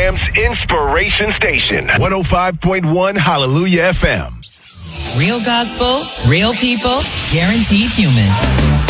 Birmingham's inspiration station. 105.1 Hallelujah FM. Real gospel, real people, guaranteed human.